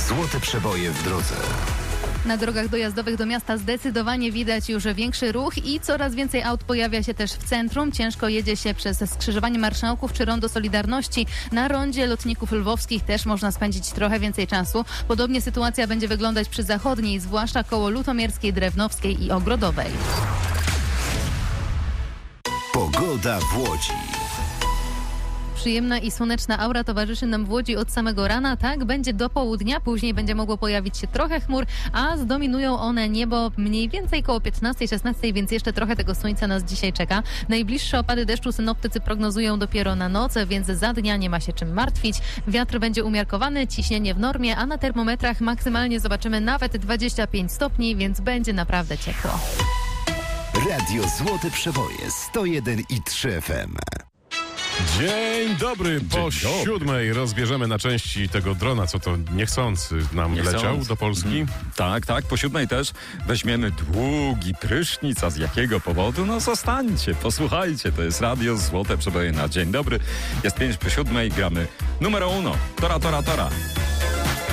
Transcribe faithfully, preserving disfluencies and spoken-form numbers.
Złote przeboje w drodze. Na drogach dojazdowych do miasta zdecydowanie widać już większy ruch i coraz więcej aut pojawia się też w centrum. Ciężko jedzie się przez skrzyżowanie Marszałków czy Rondo Solidarności. Na rondzie Lotników Lwowskich też można spędzić trochę więcej czasu. Podobnie sytuacja będzie wyglądać przy zachodniej, zwłaszcza koło Lutomierskiej, Drewnowskiej i Ogrodowej. Pogoda w Łodzi. Przyjemna i słoneczna aura towarzyszy nam w Łodzi od samego rana. Tak będzie do południa, później będzie mogło pojawić się trochę chmur, a zdominują one niebo mniej więcej koło piętnastej szesnastej, więc jeszcze trochę tego słońca nas dzisiaj czeka. Najbliższe opady deszczu synoptycy prognozują dopiero na noc, więc za dnia nie ma się czym martwić. Wiatr będzie umiarkowany, ciśnienie w normie, a na termometrach maksymalnie zobaczymy nawet dwadzieścia pięć stopni, więc będzie naprawdę ciepło. Radio Złote Przeboje sto jeden i trzy F M. Dzień dobry, po Dzień dobry. siódmej rozbierzemy na części tego drona, co to niechcący nam Niechcący. leciał do Polski. Mm, tak, tak, po siódmej też weźmiemy długi prysznic, a z jakiego powodu? No zostańcie, posłuchajcie, to jest Radio Złote Przeboje na dzień dobry. Jest pięć po siódmej, gramy numero uno, tora, tora, tora.